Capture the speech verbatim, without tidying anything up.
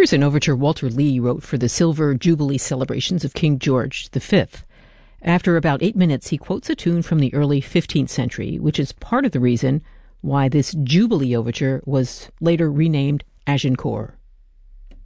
Here's an overture Walter Lee wrote for the Silver Jubilee celebrations of King George the Fifth. After about eight minutes, he quotes a tune from the early fifteenth century, which is part of the reason why this Jubilee overture was later renamed Agincourt.